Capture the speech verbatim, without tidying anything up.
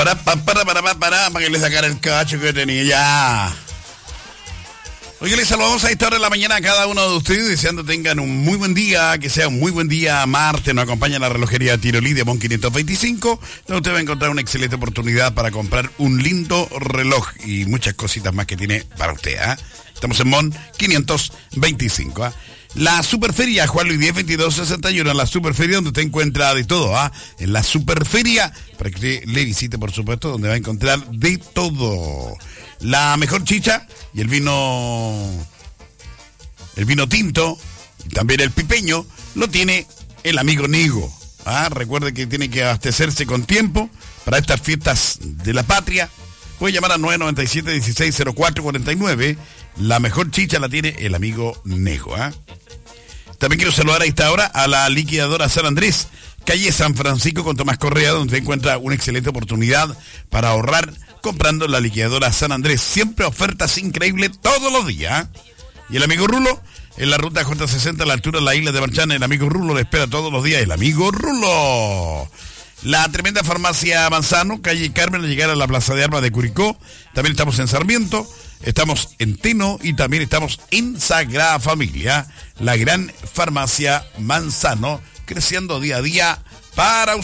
Para, para, para, para, para, para, para que le sacara el cacho que tenía ya. Oye, les saludamos a esta hora de la mañana a cada uno de ustedes, deseando tengan un muy buen día, que sea un muy buen día martes. Nos acompaña la relojería Tirolí de Mon quinientos veinticinco, donde usted va a encontrar una excelente oportunidad para comprar un lindo reloj y muchas cositas más que tiene para usted. ¿eh? Estamos en Mon quinientos veinticinco. ¿eh? La Superferia Juan Luis diez veintidós sesenta y uno, la Superferia donde usted encuentra de todo. ¿eh? En la Superferia, para que usted le visite, por supuesto, donde va a encontrar de todo. La mejor chicha y el vino, el vino tinto, y también el pipeño, lo tiene el amigo Nego. ¿ah? Recuerde que tiene que abastecerse con tiempo para estas fiestas de la patria. Puede llamar al nueve nueve siete, dieciséis cero cuatro cuarenta y nueve. La mejor chicha la tiene el amigo Nego. ¿ah? También quiero saludar a esta hora a la liquidadora San Andrés, calle San Francisco con Tomás Correa, donde encuentra una excelente oportunidad para ahorrar comprando la liquidadora San Andrés. Siempre ofertas increíbles todos los días. Y el amigo Rulo, en la ruta J sesenta a la altura de la isla de Marchana, el amigo Rulo le espera todos los días. El amigo Rulo. La tremenda farmacia Manzano, calle Carmen, al llegar a la Plaza de Armas de Curicó. También estamos en Sarmiento, estamos en Teno y también estamos en Sagrada Familia. La gran farmacia Manzano, creciendo día a día para usted.